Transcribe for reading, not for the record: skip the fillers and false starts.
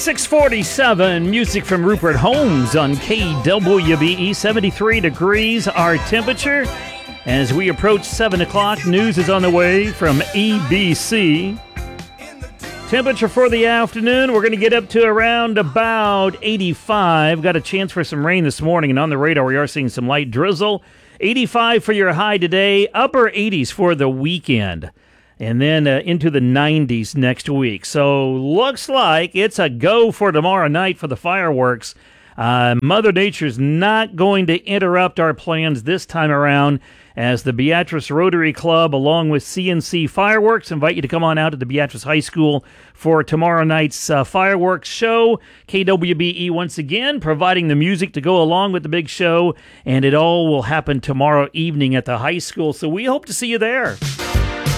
647, music from Rupert Holmes on KWBE. 73 degrees our temperature. As we approach 7 o'clock, news is on the way from ABC. Temperature for the afternoon, we're going to get up to around about 85. Got a chance for some rain this morning, and on the radar we are seeing some light drizzle. 85 for your high today, upper 80s for the weekend. And then into the 90s next week. So looks like it's a go for tomorrow night for the fireworks. Mother Nature's not going to interrupt our plans this time around, as the Beatrice Rotary Club, along with CNC Fireworks, invite you to come on out to the Beatrice High School for tomorrow night's fireworks show. KWBE once again providing the music to go along with the big show, and it all will happen tomorrow evening at the high school. So we hope to see you there.